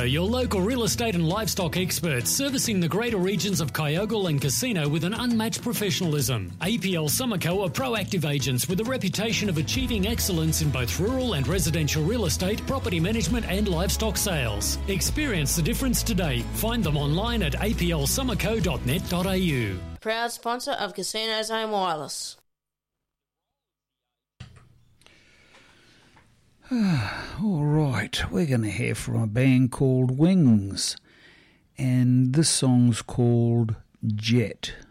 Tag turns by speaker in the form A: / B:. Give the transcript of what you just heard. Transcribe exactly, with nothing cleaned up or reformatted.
A: Summerco, your local real estate and livestock experts, servicing the greater regions of Kyogle and Casino with an unmatched professionalism. A P L Summerco are proactive agents with a reputation of achieving excellence in both rural and residential real estate, property management and livestock sales. Experience the difference today. Find them online at a p l summerco dot net dot a u.
B: Proud sponsor of Casino's Home Wireless.
C: All right, we're going to hear from a band called Wings, and this song's called Jet.